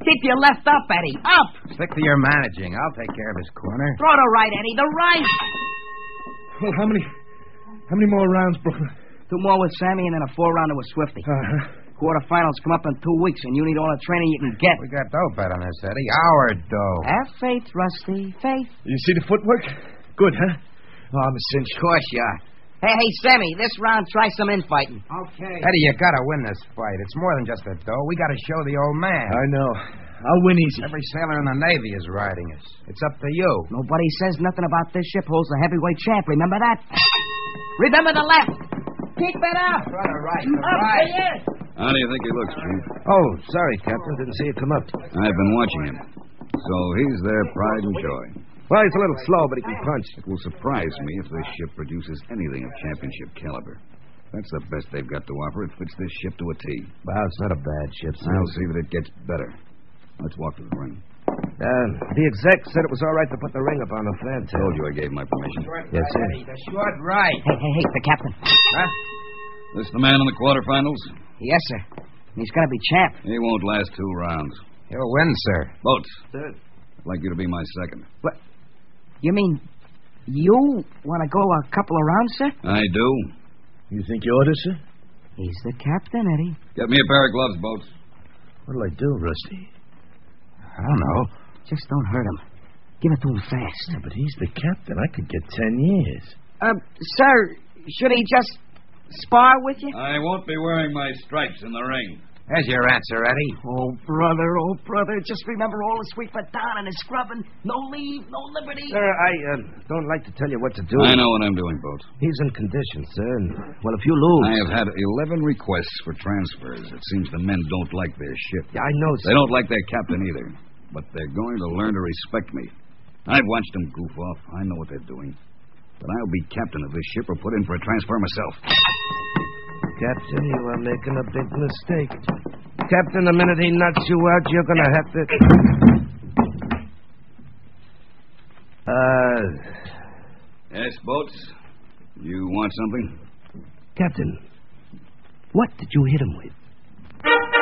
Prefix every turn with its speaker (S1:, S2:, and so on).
S1: Keep your left up, Eddie. Up!
S2: Stick to your managing. I'll take care of this corner.
S1: Throw the right, Eddie. The right!
S3: Well, how many more rounds, Brooklyn?
S1: 2 more with Sammy and then a 4-rounder with Swifty. Quarterfinals come up in 2 weeks, and you need all the training you can get.
S2: We got dough bet on this, Eddie. Our dough.
S1: Have faith, Rusty. Faith.
S3: You see the footwork? Good, huh? Oh, I'm a cinch.
S1: Of course you are. Hey, Sammy, this round, try some infighting.
S2: Okay. Eddie, you gotta win this fight. It's more than just a dough. We gotta show the old man.
S3: I know. I'll win easy.
S2: Every sailor in the Navy is riding us. It's up to you.
S1: Nobody says nothing about this ship holds the heavyweight champ. Remember that? Remember the left. Keep it up.
S2: Try the right.
S1: Up,
S2: Right.
S1: yes.
S4: How do you think he looks, Chief?
S5: Oh, sorry, Captain. Didn't see you come up.
S4: I've been watching him. So he's their pride and joy.
S5: Well, he's a little slow, but he can punch.
S4: It will surprise me if this ship produces anything of championship caliber. That's the best they've got to offer. It fits this ship to a T.
S5: Well, it's not a bad ship, sir.
S4: I'll see that it gets better. Let's walk to the ring.
S5: The exec said it was all right to put the ring up on the fantail.
S4: Told you I gave my permission.
S5: Yes, sir.
S2: Eddie, the short right.
S1: Hey, the captain.
S2: Huh?
S4: This the man in the quarterfinals?
S1: Yes, sir. He's going to be champ.
S4: He won't last 2 rounds.
S2: He'll win, sir.
S4: Boats.
S5: Sir.
S4: I'd like you to be my second.
S1: What? You mean you want to go a couple of rounds, sir?
S4: I do.
S3: You think you ought to, sir?
S1: He's the captain, Eddie.
S4: Get me a pair of gloves, Boats.
S3: What'll I do, Rusty?
S2: I don't know.
S1: Just don't hurt him. Give it to him fast.
S3: Yeah, but he's the captain. I could get 10 years.
S1: Sir, should he just spar with you?
S4: I won't be wearing my stripes in the ring.
S2: There's your answer, Eddie.
S1: Oh, brother. Just remember all the sweeping down and the scrubbing. No leave, no liberty.
S5: Sir, I don't like to tell you what to do.
S4: I know what I'm doing, Boats.
S5: He's in condition, sir. And, well, if you lose...
S4: I have had 11 requests for transfers. It seems the men don't like their ship.
S5: Yeah, I know, sir.
S4: They don't like their captain either. But they're going to learn to respect me. I've watched them goof off. I know what they're doing. But I'll be captain of this ship or put in for a transfer myself.
S5: Captain, you are making a big mistake. Captain, the minute he knocks you out, you're going to have to...
S4: Yes, Boats? You want something?
S5: Captain, what did you hit him with?